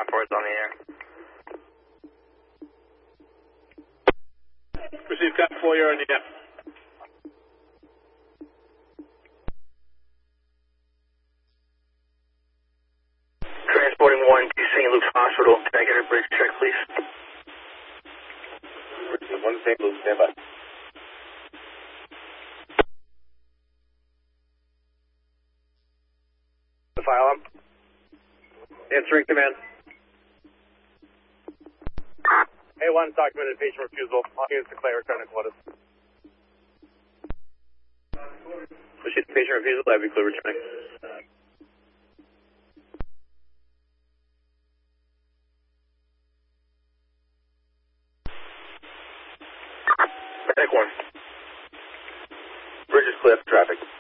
reports on the air. Receive Cap 4, you're on the air. Transporting 1 to St. Luke's Hospital. Can I get a bridge check, please? Receive 1 St. Luke's, stand by. The file up. Answering command. A1, documented patient refusal. All units declare return to Columbus. Proceed to patient refusal, that'd be clear returning. Medic 1. Bridge is clear for traffic.